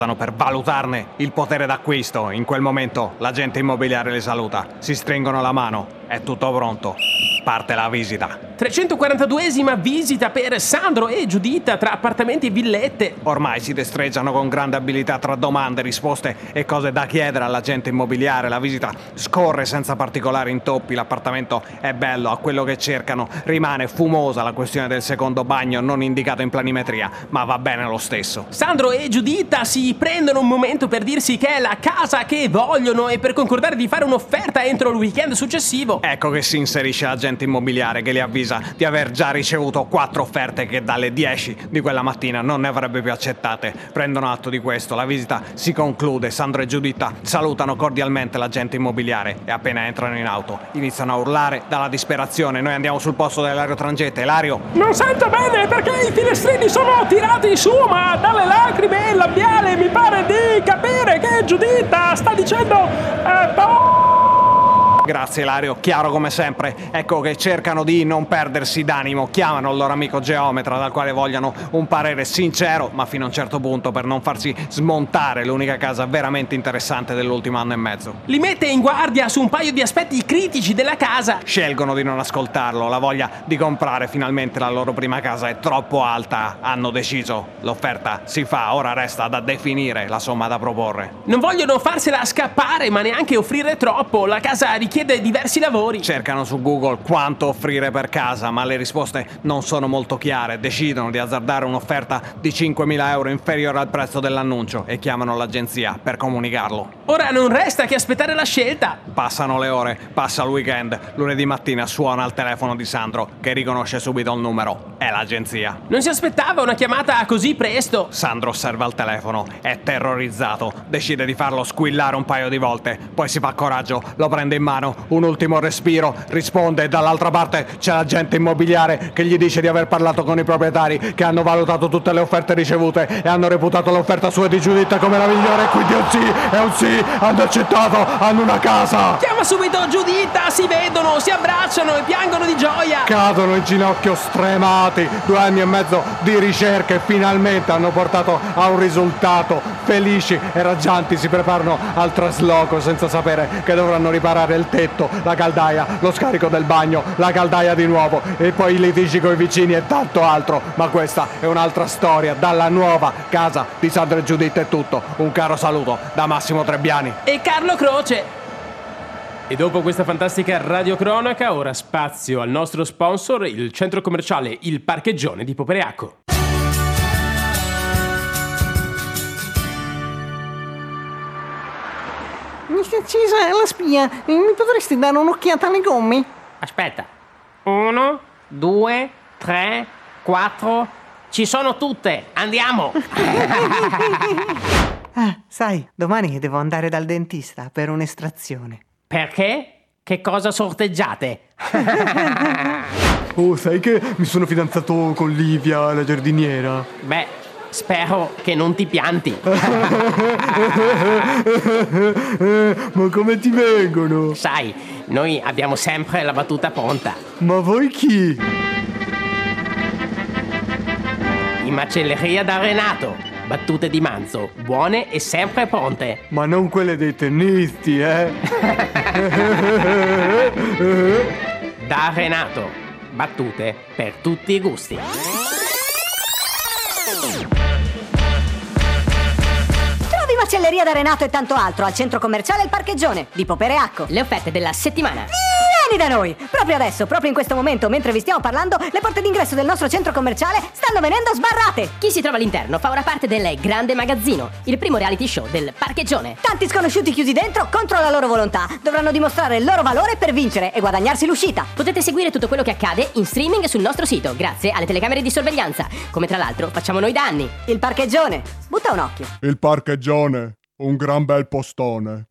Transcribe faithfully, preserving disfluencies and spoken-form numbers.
per valutarne il potere d'acquisto. In quel momento l'agente immobiliare li saluta, si stringono la mano, è tutto pronto, parte la visita. trecentoquarantaduesima visita per Sandro e Giuditta tra appartamenti e villette. Ormai si destreggiano con grande abilità tra domande, risposte e cose da chiedere all'agente immobiliare. La visita scorre senza particolari intoppi, l'appartamento è bello, ha quello che cercano, rimane fumosa la questione del secondo bagno non indicato in planimetria, ma va bene lo stesso. Sandro e Giuditta si prendono un momento per dirsi che è la casa che vogliono e per concordare di fare un'offerta entro il weekend successivo. Ecco che si inserisce l'agente immobiliare che li avvisa di aver già ricevuto quattro offerte che dalle dieci di quella mattina non ne avrebbe più accettate. Prendono atto di questo, la visita si conclude, Sandro e Giuditta salutano cordialmente l'agente immobiliare e appena entrano in auto iniziano a urlare dalla disperazione. Noi andiamo sul posto dell'Elario Trangete. Elario, non sento bene perché i finestrini sono tirati su, ma dalle lacrime e il labiale mi pare di capire che Giuditta sta dicendo eh, boh. Grazie Ilario, chiaro come sempre. Ecco che cercano di non perdersi d'animo, chiamano il loro amico geometra dal quale vogliono un parere sincero, ma fino a un certo punto, per non farsi smontare l'unica casa veramente interessante dell'ultimo anno e mezzo. Li mette in guardia su un paio di aspetti critici della casa. Scelgono di non ascoltarlo, la voglia di comprare finalmente la loro prima casa è troppo alta, hanno deciso, l'offerta si fa, ora resta da definire la somma da proporre. Non vogliono farsela scappare, ma neanche offrire troppo, la casa richiede diversi lavori. Cercano su Google quanto offrire per casa, ma le risposte non sono molto chiare. Decidono di azzardare un'offerta di cinquemila euro inferiore al prezzo dell'annuncio e chiamano l'agenzia per comunicarlo. Ora non resta che aspettare la scelta. Passano le ore, passa il weekend. Lunedì mattina suona il telefono di Sandro, che riconosce subito il numero. È l'agenzia. Non si aspettava una chiamata così presto. Sandro osserva il telefono, è terrorizzato. Decide di farlo squillare un paio di volte. Poi si fa coraggio, lo prende in mano, un ultimo respiro, risponde e dall'altra parte c'è l'agente immobiliare che gli dice di aver parlato con i proprietari che hanno valutato tutte le offerte ricevute e hanno reputato l'offerta sua e di Giuditta come la migliore, quindi è un sì, è un sì, hanno accettato, hanno una casa. Chiama subito Giuditta, si vedono, si abbracciano e piangono di gioia. Cadono in ginocchio stremati, due anni e mezzo di ricerche finalmente hanno portato a un risultato, felici e raggianti si preparano al trasloco senza sapere che dovranno riparare il tetto, la caldaia, lo scarico del bagno, la caldaia di nuovo e poi i litigi coi vicini e tanto altro. Ma questa è un'altra storia. Dalla nuova casa di Sandro e Giuditta è tutto. Un caro saluto da Massimo Trebbiani e Carlo Croce. E dopo questa fantastica radiocronaca, ora spazio al nostro sponsor, il centro commerciale Il Parcheggione di Popereacco. mister Cisa, la spia, mi potresti dare un'occhiata alle gomme? Aspetta. Uno, due, tre, quattro. Ci sono tutte. Andiamo. Ah, sai, domani devo andare dal dentista per un'estrazione. Perché? Che cosa sorteggiate? Oh, sai che mi sono fidanzato con Livia, la giardiniera? Beh, spero che non ti pianti. Ma come ti vengono? Sai, noi abbiamo sempre la battuta pronta. Ma voi chi? In macelleria da Renato. Battute di manzo, buone e sempre pronte. Ma non quelle dei tennisti, eh? Da Renato. Battute per tutti i gusti. Trovi macelleria da Renato e tanto altro al centro commerciale Il Parcheggione di Popereacco. Le offerte della settimana. Vieni da noi! Proprio adesso, proprio in questo momento, mentre vi stiamo parlando, le porte d'ingresso del nostro centro commerciale stanno venendo sbarrate! Chi si trova all'interno fa ora parte del Grande Magazzino, il primo reality show del Parcheggione. Tanti sconosciuti chiusi dentro contro la loro volontà. Dovranno dimostrare il loro valore per vincere e guadagnarsi l'uscita. Potete seguire tutto quello che accade in streaming sul nostro sito, grazie alle telecamere di sorveglianza, come tra l'altro facciamo noi da anni. Il Parcheggione. Butta un occhio. Il Parcheggione, un gran bel postone.